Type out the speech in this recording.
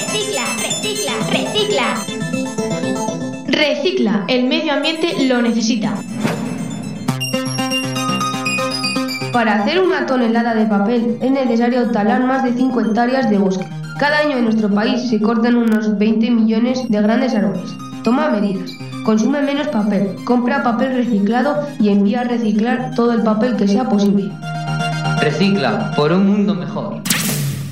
Recicla, recicla, recicla. Recicla, el medio ambiente lo necesita. Para hacer 1 tonelada de papel es necesario talar más de 5 hectáreas de bosque. Cada año en nuestro país se cortan unos 20 millones de grandes árboles. Toma medidas. Consume menos papel, compra papel reciclado y envía a reciclar todo el papel que sea posible. Recicla por un mundo mejor.